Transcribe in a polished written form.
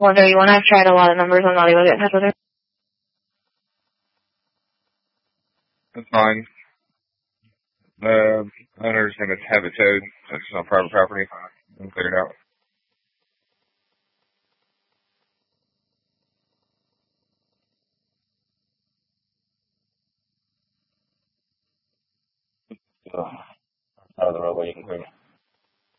Wonder you want to have tried a lot of numbers. I'm not able to get in touch with her. That's fine. Owner's gonna have it towed. It's on private property. And clear it out. Out of the roadway, you can clear it.